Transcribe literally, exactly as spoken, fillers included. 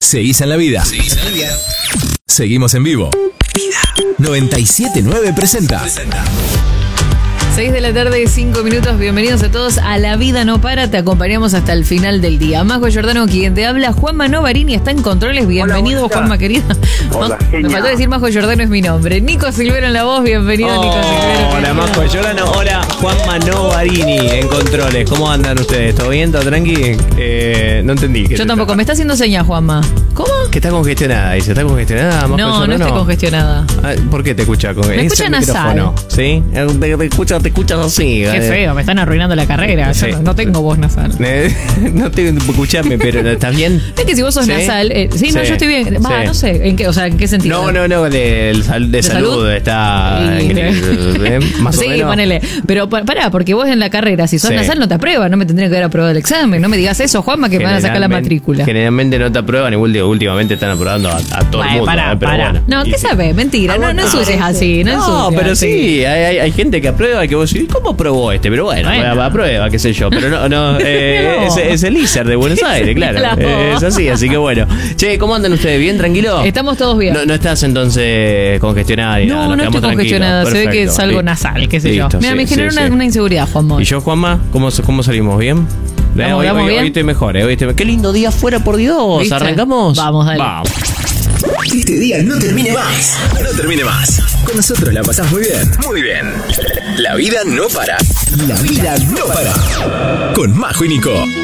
Seguís en la vida. Seguís en la vida. Seguimos en vivo. Vida noventa y siete punto nueve presenta. presenta. seis de la tarde, cinco minutos. Bienvenidos a todos a La Vida No Para. Te acompañamos hasta el final del día. Majo Giordano, quien te habla. Juanma Novarini está en controles. Bienvenido, hola, Juanma, querida. Hola, no, me faltó decir Majo Giordano es mi nombre. Nico Silvero en la voz. Bienvenido, oh, Nico Silvero. Hola, Majo Giordano. Hola, Juanma Novarini en controles. ¿Cómo andan ustedes? ¿Todo bien? ¿Todo tranqui? Eh, no entendí. Yo tampoco. Me está haciendo señas, Juanma. ¿Cómo? Que está congestionada. Dice, ¿está congestionada? Majo No, Giordano? no estoy congestionada. Ah, ¿por qué te escucha? Con... Me escucha nasal. ¿Sí? Te, te escuchas te escuchas así. Qué feo, me están arruinando la carrera. Sí. Yo no, no tengo voz nasal. No te escuchame, pero ¿estás bien? Es que si vos sos ¿Sí? nasal. Eh, sí, no, Sí. yo estoy bien. Va, Sí. no sé. ¿En qué, o sea, ¿en qué sentido? No, no, no, de, de, de salud, salud? está Y- en gris, ¿eh? Más o Sí, menos. ponele. Pero pa- pará, porque vos en la carrera, si sos Sí. nasal, no te aprueban. No me tendría que haber aprobado el examen. No me digas eso, Juanma, que me van a sacar la Generalmente- matrícula. Generalmente no te aprueban y ulti- últimamente están aprobando a, a todo el Bueno, mundo. pará, ¿eh? Pero pará. bueno. No, Y ¿qué sí. sabés? Mentira. No, no ensucies así. No, No, ensucies pero así. sí, hay, hay, hay gente que aprueba y que vos decís, ¿cómo aprobó este? Pero bueno, Bueno. aprueba, qué sé yo. Pero no, no, eh, No. es, es el I S E R de Buenos Aires, claro. Claro. Eh, es así, así que bueno. Che, ¿cómo andan ustedes? ¿Bien? ¿Tranquilo? Estamos todos bien. No, no estás entonces congestionada ni nada, No, nos no quedamos estoy congestionada. tranquilos. Se ve que Perfecto. es algo Li- nasal, qué sé yo. Listo, Mira, sí, me genera sí, una, sí. una inseguridad, Juanma. ¿Y yo, Juanma? ¿Cómo, cómo salimos? ¿Bien? Eh, ¿Vamos- hoy, vamos hoy- bien? hoy estoy mejor, eh, hoy estoy- Qué lindo día fuera, por Dios. ¿Viste? ¿Arrancamos? Vamos, dale. Vamos. Que este día no termine más. No termine más. Con nosotros la pasás muy bien. Muy bien. La vida no para. La vida no para. Con Majo y Nico.